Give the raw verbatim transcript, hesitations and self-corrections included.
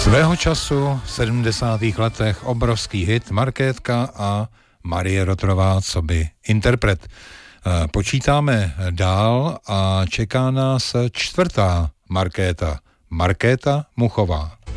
Svého času v sedmdesátých letech obrovský hit Markétka a Marie Rotrová coby interpret. Počítáme dál a čeká nás čtvrtá Markéta. Markéta Muchová.